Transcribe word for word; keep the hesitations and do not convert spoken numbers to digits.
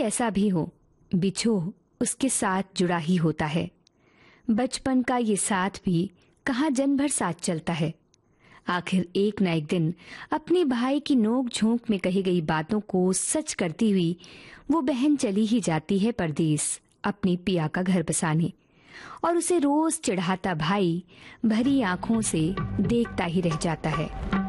कैसा भी हो, बिछोह उसके साथ जुड़ा ही होता है। बचपन का ये साथ भी कहाँ जन्म भर साथ चलता है। आखिर एक न एक दिन अपने भाई की नोक झोंक में कही गई बातों को सच करती हुई वो बहन चली ही जाती है परदेस अपनी पिया का घर बसाने, और उसे रोज चिढ़ाता भाई भरी आंखों से देखता ही रह जाता है।